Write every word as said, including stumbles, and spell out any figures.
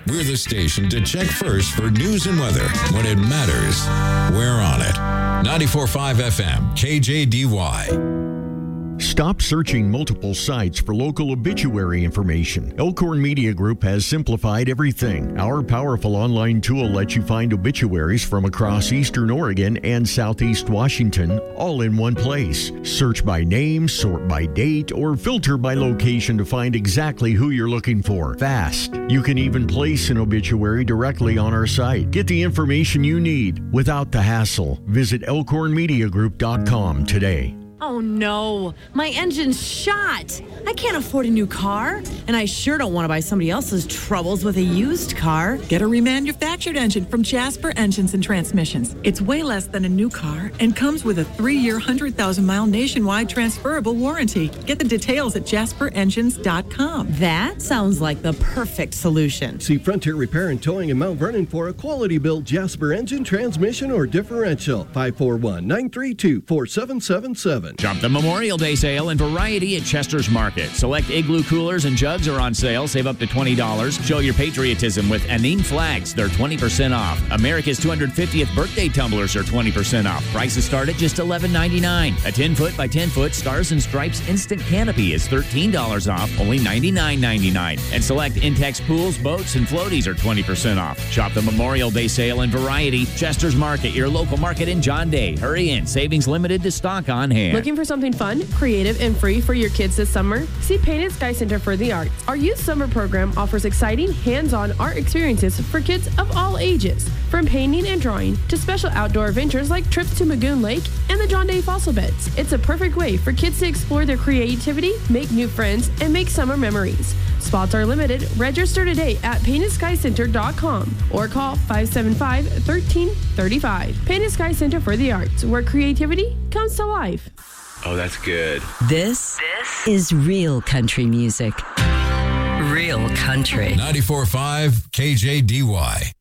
We're the station to check first for news and weather. When it matters, we're on it. ninety-four point five F M, K J D Y. Stop searching multiple sites for local obituary information. Elkhorn Media Group has simplified everything. Our powerful online tool lets you find obituaries from across eastern Oregon and southeast Washington, all in one place. Search by name, sort by date, or filter by location to find exactly who you're looking for. Fast. You can even place an obituary directly on our site. Get the information you need without the hassle. Visit elkhorn media group dot com today. Oh no, my engine's shot. I can't afford a new car, and I sure don't want to buy somebody else's troubles with a used car. Get a remanufactured engine from Jasper Engines and Transmissions. It's way less than a new car and comes with a three-year, one hundred thousand mile nationwide transferable warranty. Get the details at jasper engines dot com. That sounds like the perfect solution. See Frontier Repair and Towing in Mount Vernon for a quality-built Jasper engine, transmission, or differential. five four one, nine three two, four seven seven seven. Jump the Memorial Day sale and variety at Chester's Market. Select Igloo coolers and jugs are on sale. Save up to twenty dollars. Show your patriotism with Anine flags. They're twenty percent off. America's two hundred fiftieth birthday tumblers are twenty percent off. Prices start at just eleven ninety-nine. A ten foot by ten foot Stars and Stripes instant canopy is thirteen dollars off, only ninety-nine ninety-nine. And select Intex pools, boats, and floaties are twenty percent off. Shop the Memorial Day sale and variety. Chester's Market, your local market in John Day. Hurry in. Savings limited to stock on hand. Looking for something fun, creative, and free for your kids this summer? See Painted Sky Center for the Arts. Our youth summer program offers exciting, hands-on art experiences for kids of all ages. From painting and drawing to special outdoor adventures like trips to Magoon Lake and the John Day fossil beds. It's a perfect way for kids to explore their creativity, make new friends, and make summer memories. Spots are limited. Register today at painted sky center dot com or call five seven five, one three three five. Painted Sky Center for the Arts, where creativity comes to life. Oh, that's good. This, this is real country music. Real country. ninety-four point five K J D Y.